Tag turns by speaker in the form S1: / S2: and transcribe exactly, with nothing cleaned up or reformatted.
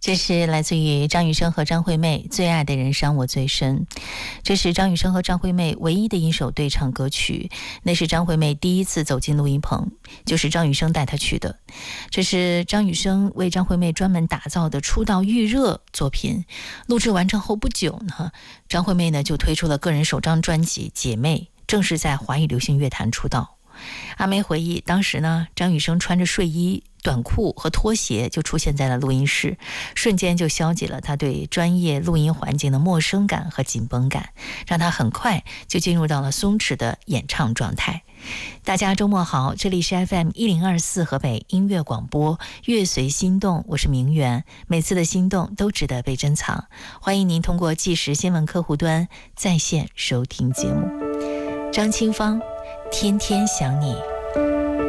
S1: 这是来自于张雨生和张惠妹《最爱的人伤我最深》，这是张雨生和张惠妹唯一的一首对唱歌曲，那是张惠妹第一次走进录音棚，就是张雨生带她去的。这是张雨生为张惠妹专门打造的出道预热作品，录制完成后不久呢，张惠妹呢就推出了个人首张专辑《姐妹》，正式在华语流行乐坛出道。阿梅回忆，当时呢，张雨生穿着睡衣、短裤和拖鞋就出现在了录音室，瞬间就消解了他对专业录音环境的陌生感和紧绷感，让他很快就进入到了松弛的演唱状态。大家周末好，这里是 F M 一零二四河北音乐广播，乐随心动，我是明媛。每次的心动都值得被珍藏，欢迎您通过即时新闻客户端在线收听节目。张清芳，天天想你。